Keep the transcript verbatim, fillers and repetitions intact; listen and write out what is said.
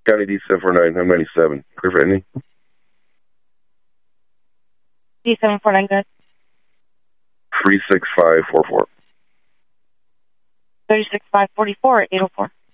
County D seven four nine, I'm ninety-seven. Clear for ending. D seven four nine, good. three six five four four. three six five four four, eight oh four.